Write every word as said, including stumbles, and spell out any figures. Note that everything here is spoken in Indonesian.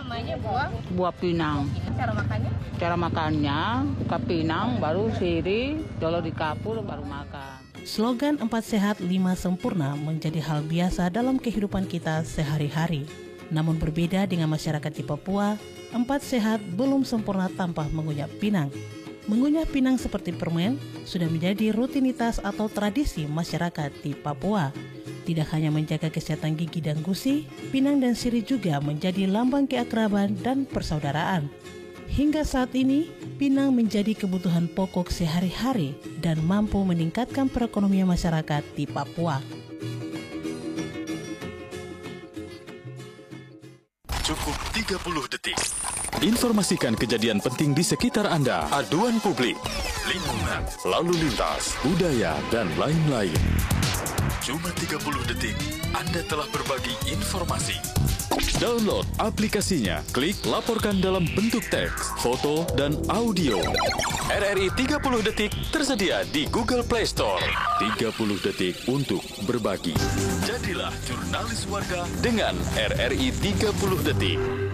namanya buah buah pinang. cara makannya? Cara makannya, ke pinang, baru siri, kalau di kapur baru makan. Slogan empat sehat lima sempurna menjadi hal biasa dalam kehidupan kita sehari-hari. Namun berbeda dengan masyarakat di Papua, empat sehat belum sempurna tanpa mengunyah pinang. Mengunyah pinang seperti permen sudah menjadi rutinitas atau tradisi masyarakat di Papua. Tidak hanya menjaga kesehatan gigi dan gusi, pinang dan sirih juga menjadi lambang keakraban dan persaudaraan. Hingga saat ini, pinang menjadi kebutuhan pokok sehari-hari dan mampu meningkatkan perekonomian masyarakat di Papua. Cukup tiga puluh detik. Informasikan kejadian penting di sekitar Anda, aduan publik, lingkungan, lalu lintas, budaya, dan lain-lain. Cuma tiga puluh detik, Anda telah berbagi informasi. Download aplikasinya, klik laporkan dalam bentuk teks, foto, dan audio. R R I tiga puluh detik tersedia di Google Play Store. tiga puluh detik untuk berbagi. Jadilah jurnalis warga dengan R R I tiga puluh detik.